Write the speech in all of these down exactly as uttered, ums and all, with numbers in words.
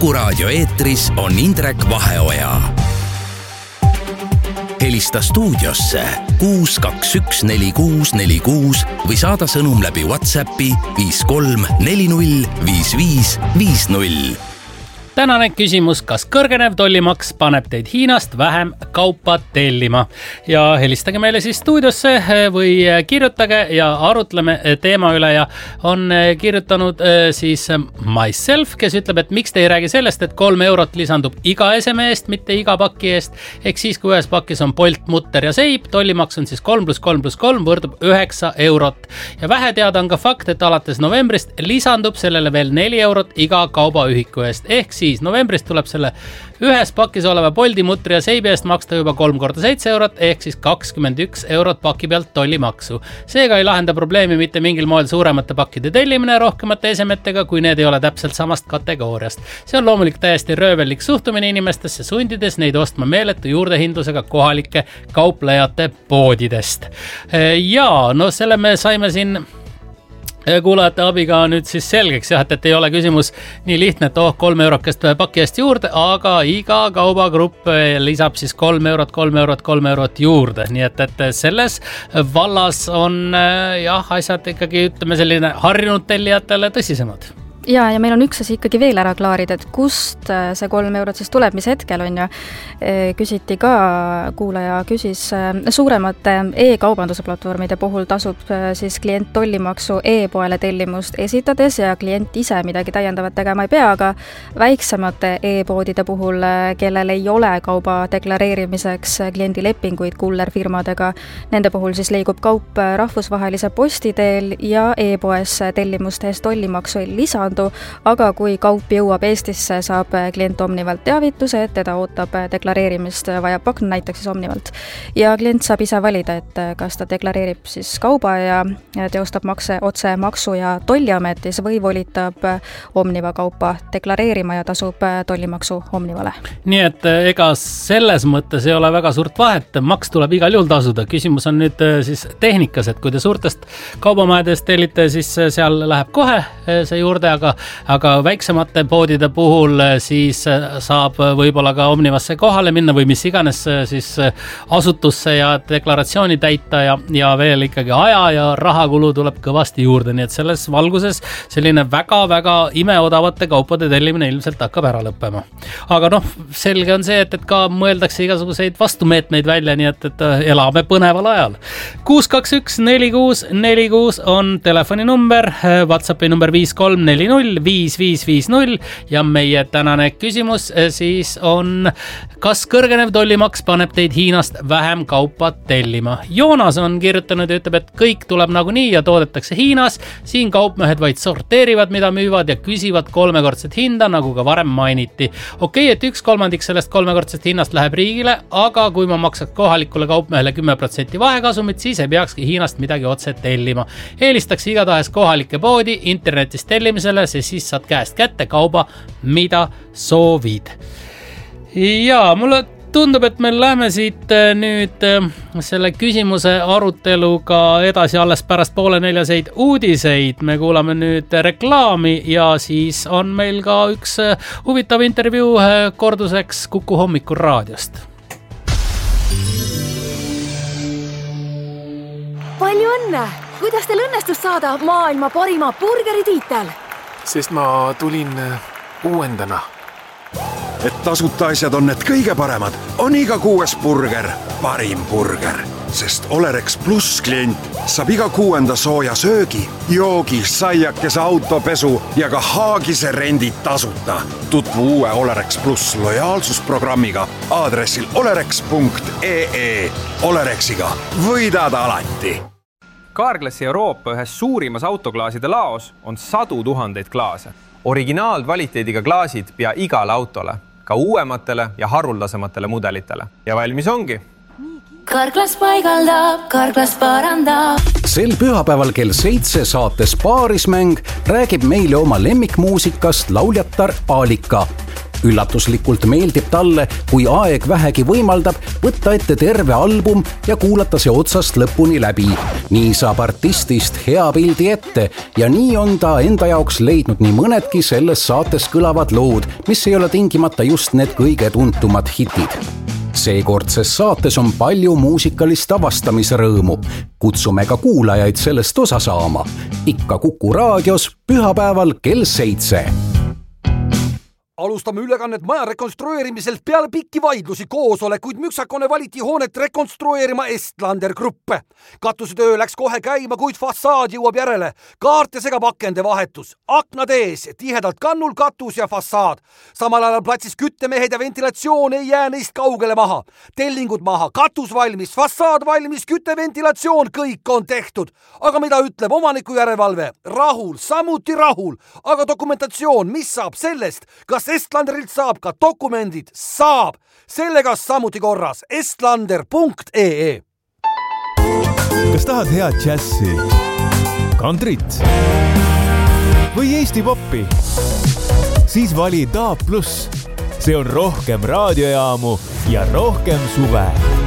Kuku Raadio eetris on Indrek Vaheoja. Helista stuudiosse kuus kaks üks neli kuus neli kuus või saada sõnum läbi WhatsAppi viis kolm neli null viis viis viis null. Tänane küsimus, kas kõrgenev tollimaks paneb teid Hiinast vähem kaupa tellima? Ja helistage meile siis stuudiosse või kirjutage ja arutleme teema üle ja on kirjutanud siis myself, kes ütleb, et miks te ei räägi sellest, et kolm eurot lisandub iga eseme eest, mitte iga paki eest. Ehk siis, kui ühes pakis on polt, mutter ja seip, tollimaks on siis kolm pluss kolm pluss kolm võrdub üheksa eurot. Ja vähe teada on ka fakt, et alates novembrist lisandub sellele veel neli eurot iga kaubaühiku eest. Ehk siis novembrist tuleb selle ühes pakis oleva poldi, mutri ja seibi eest maksta juba kolm korda seitse eurot, ehk siis kakskümmend üks eurot paki pealt tollimaksu. Seega ei lahenda probleemi mitte mingil moel suuremate pakkide tellimine rohkemate esemetega, kui need ei ole täpselt samast kategooriast. See on loomulik täiesti röövellik suhtumine inimestesse, sundides neid ostma meeletu juurdehindlusega kohalike kauplejate poodidest. Ja no selle me saime siin kuulajate abiga nüüd siis selgeks, jah, et ei ole küsimus nii lihtne, et oh, kolm eurokest paki eest juurde, aga iga kaubagrupp lisab siis kolm eurot, kolm eurot, kolm eurot juurde. Nii et, et selles vallas on jah, asjad ikkagi, ütleme, selline harjunud tellijatele tõsisemad. Ja, ja meil on üks asi ikkagi veel ära klaarida, et kust see kolm eurot siis tuleb, mis hetkel on ja küsiti ka, kuulaja küsis, suuremate e-kaubanduse platvormide puhul tasub siis klient tollimaksu e-poele tellimust esitades ja klient ise midagi täiendavat tegema ei pea, aga väiksemate e-poodide puhul, kellel ei ole kauba deklareerimiseks kliendi lepinguid kullerfirmadega, nende puhul siis liigub kaup rahvusvahelise posti teel ja e-poes tellimuste eest tollimaksu ei lisandu, aga kui kaup jõuab Eestisse, saab klient Omnivalt teavituse, et teda ootab deklareerimist vaja pakk, näiteks siis Omnivalt. Ja klient saab ise valida, et kas ta deklareerib siis kauba ja teostab makse otse maksu- ja tolliametis või volitab Omniva kaupa deklareerima ja tasub tollimaksu Omnivale. Nii et ega selles mõttes ei ole väga suurt vahet, maks tuleb igal juhul tasuda. Küsimus on nüüd siis tehnikas, et kui te suurtest kaubamajadest tellite, siis seal läheb kohe see juurde, aga Aga, aga väiksemate poodide puhul siis saab võib-olla ka Omnivasse kohale minna või mis iganes siis asutusse ja deklaratsiooni täita ja, ja veel ikkagi aja ja rahakulu tuleb kõvasti juurde. Nii et selles valguses selline väga-väga imeodavate kaupade tellimine ilmselt hakkab ära lõppema. Aga noh, selge on see, et, et ka mõeldakse igasuguseid vastumeetmeid välja, nii et, et elame põneval ajal. kuus kaks üks neli kuus neli kuus on telefoninumber, WhatsAppi number viis kolm neli null viis viis viis null ja meie tänane küsimus siis on, kas kõrgenev tollimaks paneb teid Hiinast vähem kaupa tellima? Joonas on kirjutanud ja ütleb, et kõik tuleb nagunii ja toodetakse Hiinas, siin kaupmehed vaid sorteerivad, mida müüvad ja küsivad kolmekordset hinda, nagu ka varem mainiti. Okei, et üks kolmandik sellest kolmekordsest hinnast läheb riigile, aga kui ma maksaks kohalikule kaupmehele kümme protsenti vahekasumit, siis ei peakski Hiinast midagi otse tellima. Eelistaks igatahes kohalike poodi internetis tellimisele, see siis saad käest kätte kauba, mida soovid. Ja mulle tundub, et me läheme siit nüüd selle küsimuse aruteluga edasi alles pärast poole neljaseid uudiseid. Me kuulame nüüd reklaami ja siis on meil ka üks huvitav intervjuu korduseks Kuku hommikul raadiost. Palju õnne! Kuidas teil õnnestus saada maailma parima burgeri tiitel? Sest ma tulin uuendana. Et tasuta asjad on need kõige paremad, on iga kuues burger parim burger. Sest Olerex Plus klient saab iga kuuenda sooja söögi, joogi, saiakese autopesu ja ka haagise rendid tasuta. Tutvu uue Olerex Plus lojaalsusprogrammiga aadressil olerex punkt ee. Olerexiga võidad alati. Carglassi Euroopa ühes suurimas autoklaaside laos on sadu tuhandeid klaase. Originaalkvaliteediga klaasid pea igale autole, ka uuematele ja haruldasematele mudelitele. Ja valmis ongi. Carglass paigaldab, Carglass parandab. Sel pühapäeval kell seitse saates Paarismäng räägib meile oma lemmikmuusikast lauljatar Alika. üllatuslikult meeldib talle, kui aeg vähegi võimaldab, võtta ette terve album ja kuulata see otsast lõpuni läbi. Nii saab artistist hea pildi ette ja nii on ta enda jaoks leidnud nii mõnedki selles saates kõlavad lood, mis ei ole tingimata just need kõige tuntumad hitid. Seekordses saates on palju muusikalist avastamisrõõmu. Kutsume ka kuulajaid sellest osa saama. Ikka Kuku raadios pühapäeval kell seitse. Alustame ülekannet maja rekonstrueerimiselt peale pikki vaidlusi koosolekuid müksakone valiti hoonet rekonstrueerima Estlander Gruppe. Katusetöö läks kohe käima, kuid fassaad jõuab järele. Kaart ja segab akende vahetus. Aknad ees, tihedalt kannul katus ja fassaad. Samal ajal platsis küttemehed ja ventilatsioon ei jää neist kaugele maha. Tellingud maha, katus valmis, fassaad valmis, kütteventilatsioon, kõik on tehtud. Aga mida ütleb omaniku järelevalve? Rahul, samuti rahul. Aga dokumentatsioon, mis saab sellest? Kas Estlanderilt saab ka dokumendid? Saab! Sellega samuti korras. estlander punkt ee. Kas tahad head džässi, kantrit või Eesti poppi? Siis vali D A B plus. See on rohkem raadiojaamu ja rohkem suve.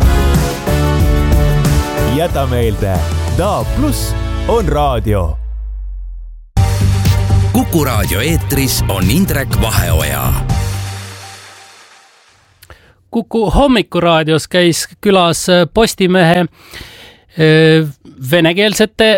Jäta meelde, D A B plus on raadio. Kuku raadio eetris on Indrek Vaheoja. Kuku hommikuraadios käis külas Postimehe venekeelsete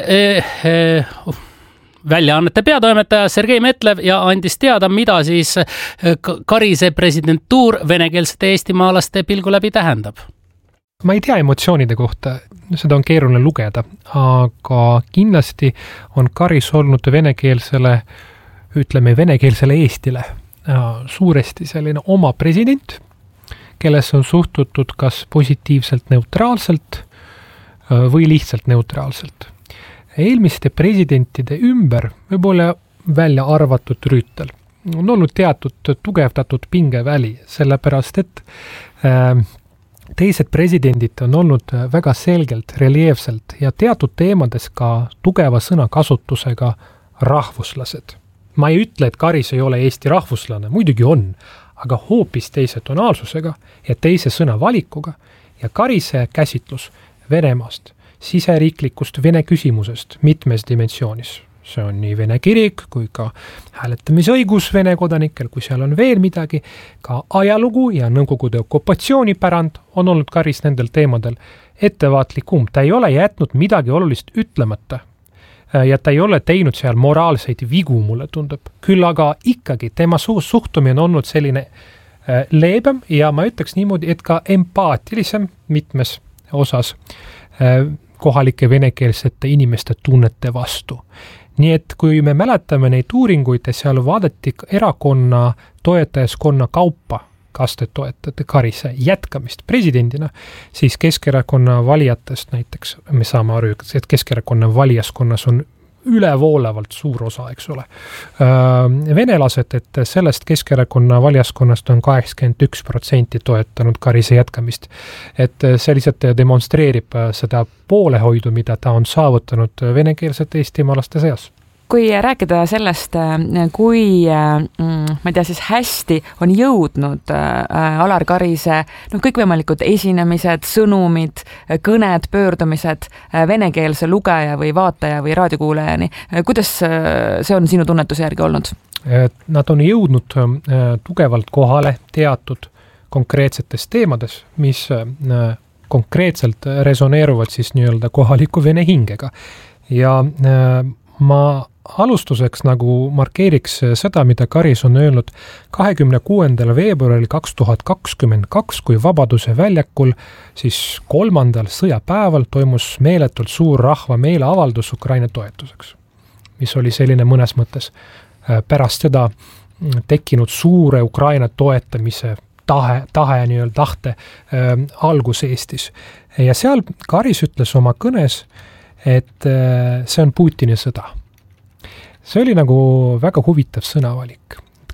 väljaannete peatoimetaja Sergei Metlev ja andis teada, mida siis Karise presidentuur venekeelsete eestimaalaste pilgu läbi tähendab. Ma ei tea emotsioonide kohta, seda on keeruline lugeda, aga kindlasti on Karis olnud venekeelsele, ütleme venekeelsele Eestile suuresti selline oma president, kelles on suhtutud kas positiivselt neutraalselt või lihtsalt neutraalselt. Eelmiste presidentide ümber võib-olla välja arvatud Rüütel on olnud teatud tugevdatud pingeväli, sellepärast et äh, teised presidendid on olnud väga selgelt, reljeefselt ja teatud teemades ka tugeva sõnakasutusega rahvuslased. Ma ei ütle, et Karis ei ole Eesti rahvuslane, muidugi on, aga hoopis teise tonaalsusega ja teise sõnavalikuga ja Karise käsitlus Venemaast, siseriiklikust Vene küsimusest mitmes dimensioonis. See on nii Vene kirik kui ka hääletamisõigus Vene kodanikel, kui seal on veel midagi, ka ajalugu ja Nõukogude okupatsioonipärand on olnud Karis nendel teemadel ettevaatlikum. Ta ei ole jätnud midagi olulist ütlemata ja ta ei ole teinud seal moraalseid vigu, mulle tundub. Küll aga ikkagi tema suhtumine on olnud selline leebem ja ma ütleks niimoodi, et ka empaatilisem mitmes osas kohalike venekeelsete inimeste tunnete vastu. Nii et kui me mäletame neid uuringuid ja seal vaadati erakonna toetajaskonna kaupa, kas te toetate Karise jätkamist presidendina, siis Keskerakonna valijatest näiteks, me saame aru, et Keskerakonna valijaskonnas on ülevoolavalt suur osa, eks ole. Venelased, et sellest Keskerakonna valjaskonnast on kaheksakümmend üks protsenti toetanud Karise jätkamist. Et see lihtsalt demonstreerib seda poolehoidu, mida ta on saavutanud venekeelsete eestimaalaste seas. Kui rääkida sellest, kui ma ei tea, siis hästi on jõudnud Alar Karise no, kõikvõimalikud esinemised, sõnumid, kõned, pöördumised venekeelse lugeja või vaataja või raadiokuulajani, kuidas see on sinu tunnetuse järgi olnud? Nad on jõudnud tugevalt kohale teatud konkreetsetes teemades, mis konkreetselt resoneeruvad siis nii-öelda kohaliku vene hingega. Ja ma alustuseks nagu markeeriks seda, mida Karis on öelnud kahekümne kuuendal veebruaril kaks tuhat kakskümmend kaks, kui Vabaduse väljakul siis kolmandal sõjapäeval toimus meeletult suur rahva meeleavaldus Ukraina toetuseks, mis oli selline mõnes mõttes pärast seda tekkinud suure Ukraina toetamise tahe, tahe nii-öelda tahte äh, algus Eestis. Ja seal Karis ütles oma kõnes, et äh, see on Putini sõda. See oli nagu väga huvitav sõnavalik.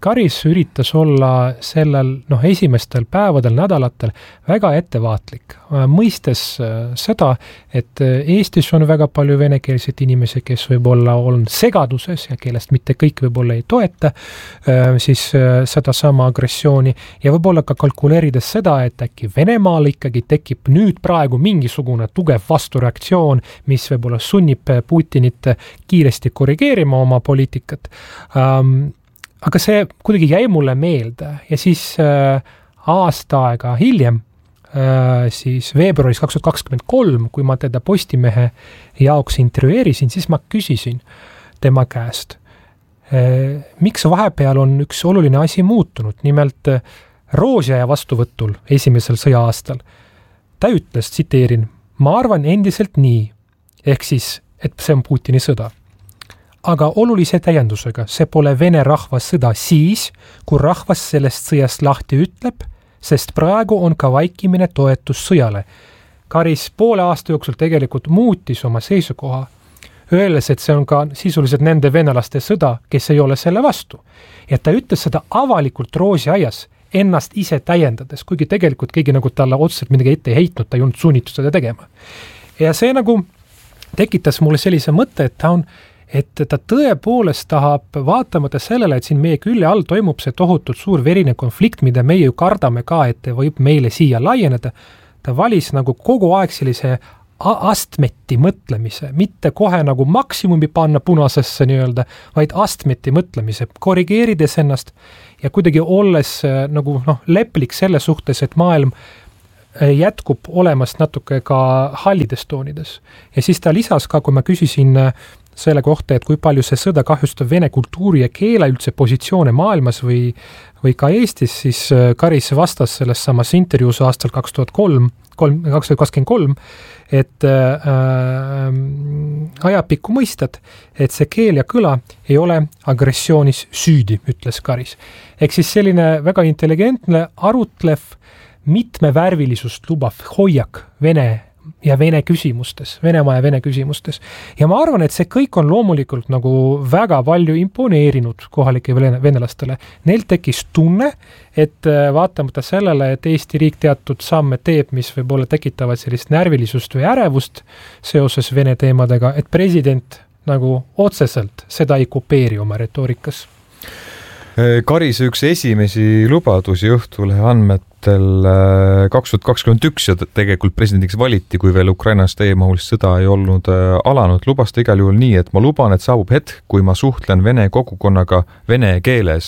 Karis üritas olla sellel noh, esimestel päevadel, nädalatel väga ettevaatlik, mõistes seda, et Eestis on väga palju venekeelseid inimesi, kes võib-olla on segaduses ja kellest mitte kõik võib-olla ei toeta siis seda sama agressiooni ja võib-olla ka kalkuleerides seda, et äkki Venemaal ikkagi tekib nüüd praegu mingisugune tugev vastureaktsioon, mis võib-olla sunnib Putinit kiiresti korrigeerima oma poliitikat. Um, aga see kuidagi jäi mulle meelde ja siis äh, aasta aega hiljem, äh, siis veebruaris kaks tuhat kakskümmend kolm, kui ma teda Postimehe jaoks intervjueerisin, siis ma küsisin tema käest, äh, miks vahepeal on üks oluline asi muutunud, nimelt äh, Roosjaja vastuvõtul esimesel sõja-aastal. Ta ütles, tsiteerin, ma arvan endiselt nii, ehk siis, et see on Putini sõda. Aga olulise täiendusega, see pole Vene rahva sõda siis, kui rahvas sellest sõjast lahti ütleb, sest praegu on ka vaikimine toetus sõjale. Karis poole aasta jooksul tegelikult muutis oma seisukoha, öeldes, et see on ka sisuliselt nende venelaste sõda, kes ei ole selle vastu. Ja ta ütles seda avalikult Roosiaias, ennast ise täiendades, kuigi tegelikult keegi nagu talle otseselt midagi ette ei heitnud, ta ei olnud sunnitud seda tegema. Ja see nagu tekitas mulle sellise mõtte, et ta on et ta tõepoolest tahab vaatamata sellele, et siin meie külje all toimub see tohutult suur verine konflikt, mida meie ju kardame ka, et võib meile siia laieneda, ta valis nagu kogu aeg sellise astmeti mõtlemise, mitte kohe nagu maksimumi panna punasesse nii-öelda, vaid astmeti mõtlemise, korrigeerides ennast ja kuidagi olles nagu noh, leplik selle suhtes, et maailm jätkub olemas natuke ka hallides toonides. Ja siis ta lisas ka, kui ma küsisin selle kohta, et kui palju see sõda kahjustab vene kultuuri ja keele üldse positsioone maailmas või, või ka Eestis, siis Karis vastas selles samas intervjuus aastal kaks tuhat kolm, kaks tuhat kakskümmend kolm, et äh, ajapikku mõistad, et see keel ja kõla ei ole agressioonis süüdi, ütles Karis. Ehk siis selline väga intelligentne, arutlev, mitmevärvilisust lubav hoiak vene ja vene küsimustes, Venemaa ja vene küsimustes. Ja ma arvan, et see kõik on loomulikult nagu väga palju imponeerinud kohalike venelastele. Neil tekkis tunne, et vaatamata sellele, et Eesti riik teatud samme teeb, mis võib-olla tekitavad sellist närvilisust või ärevust seoses vene teemadega, et president nagu otseselt seda ei kopeeri oma retoorikas. Karise üks esimesi lubadusi Õhtulehe andmetel kaks tuhat kakskümmend üks ja tegelikult presidendiks valiti, kui veel Ukrainas täiemahulist sõda ei olnud alanud, lubas ta igal juhul nii, et ma luban, et saabub hetk, kui ma suhtlen vene kogukonnaga vene keeles.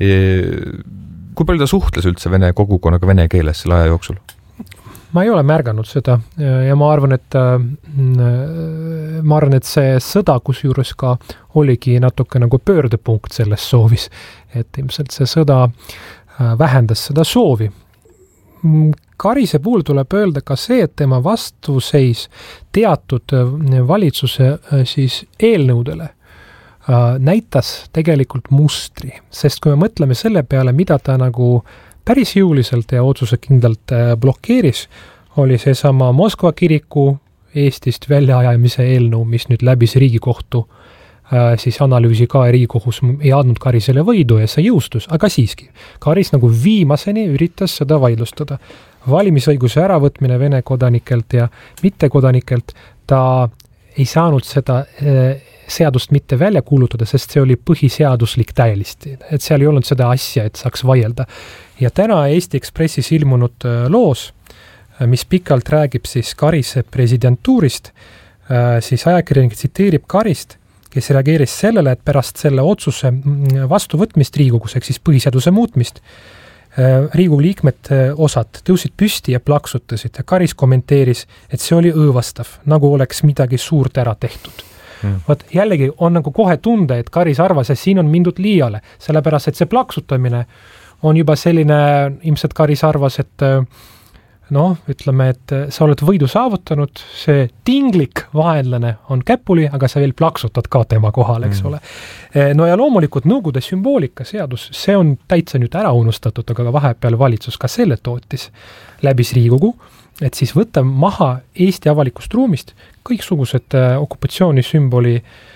Kui palju ta suhtles üldse vene kogukonnaga vene keeles selle aja jooksul? Ma ei ole märganud seda ja ma arvan, et ma arvan, et see sõda, kus juures ka oligi natuke nagu pöördepunkt selles soovis, et ilmselt see sõda vähendas seda soovi. Karise puhul tuleb öelda ka see, et tema vastuseis teatud valitsuse siis eelnõudele näitas tegelikult mustri, sest kui me mõtleme selle peale, mida ta nagu päris jõuliselt ja otsusekindlalt blokeeris, oli see sama Moskva kiriku Eestist väljaajamise eelnõu, mis nüüd läbis Riigikohtu siis analüüsi ka Riigikohus ei andnud Karisele võidu ja see jõustus, aga siiski. Karis nagu viimaseni üritas seda vaidlustada. Valimisõiguse äravõtmine Vene kodanikelt ja mittekodanikelt, ta ei saanud seda seadust mitte välja kuulutada, sest see oli põhiseaduslik täielisti. Et seal ei olnud seda asja, et saaks vaielda. Ja täna Eesti Ekspressis ilmunud loos, mis pikalt räägib siis Karise presidentuurist, siis ajakirjanik tsiteerib Karist, kes reageeris sellele, et pärast selle otsuse vastuvõtmist Riigikogus, ehk siis põhiseaduse muutmist, Riigikogu liikmed osad tõusid püsti ja plaksutasid ja Karis kommenteeris, et see oli õõvastav, nagu oleks midagi suurt ära tehtud. Hmm. Vaat jällegi on nagu kohe tunde, et Karis arvas, et siin on mindud liiale, sellepärast, et see plaksutamine on juba selline, ilmselt Karis arvas, et noh, ütleme, et sa oled võidu saavutanud, see tinglik vaenlane on käpuli, aga sa veel plaksutad ka tema kohal, eks mm. ole. No ja loomulikult nõukogude sümboolika seadus, see on täitsa nüüd ära unustatud, aga vahepeal valitsus ka selle tootis läbis Riigikogu, et siis võtta maha Eesti avalikust ruumist kõiksugused okupatsioonisümboli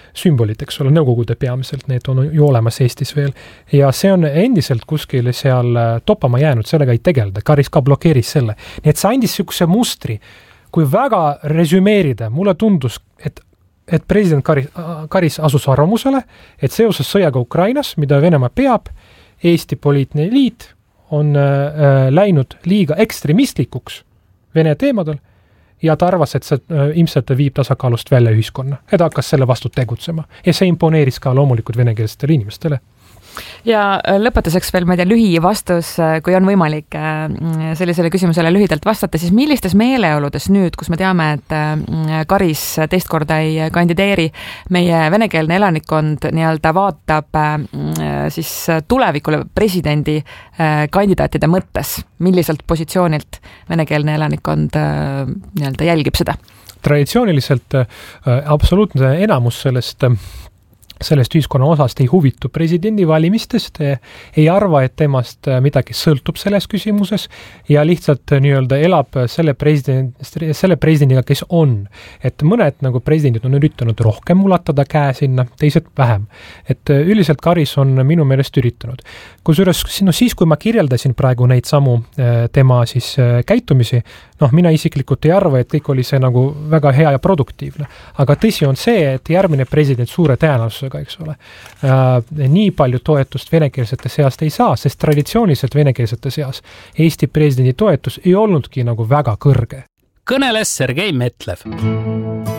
sümbolid, eks ole, nõukogude peamiselt, need on ju olemas Eestis veel. Ja see on endiselt kuskil seal topama jäänud, sellega ei tegelda, Karis ka blokeeris selle. Nii et see andis sihukese mustri, kui väga resümeerida, mulle tundus, et et president Karis, Karis asus arvamusele, et seoses sõjaga Ukrainas, mida Venemaa peab, Eesti poliitiline liit on äh, läinud liiga ekstremistlikuks Vene teemadel ja ta arvas, et see äh, ilmselt viib tasakaalust välja ühiskonna. Et hakkas selle vastu tegutsema. Ja see imponeeris ka loomulikult venekeelsetele inimestele. Ja lõpetuseks veel, ma ei tea, lühi vastus, kui on võimalik sellisele küsimusele lühidalt vastata, siis millistes meeleoludes nüüd, kus me teame, et Karis teist korda ei kandideeri, meie venekeelne elanikkond nii-öelda vaatab siis tulevikule presidendi kandidaatide mõttes, milliselt positsioonilt venekeelne elanikkond nii-öelda jälgib seda? Traditsiooniliselt absoluutne enamus sellest sellest ühiskonna osast ei huvitu presidendi valimistest, ei arva, et temast midagi sõltub selles küsimuses ja lihtsalt nii-öelda elab selle, president, selle presidendiga, kes on. Et mõned nagu presidendid on üritanud rohkem ulatada käe sinna, teised vähem. Et üldiselt Karis on minu meelest üritanud. Kusjuures no siis, kui ma kirjeldasin praegu neid samu tema siis käitumisi, noh, mina isiklikult ei arva, et kõik oli see nagu väga hea ja produktiivne. Aga tõsi on see, et järgmine president suure tõenäosusega, eks ole, äh, nii palju toetust venekeelsete seast ei saa, sest traditsiooniliselt venekeelsete seas Eesti presidendi toetus ei olnudki nagu väga kõrge. Kõneles Sergei Metlev.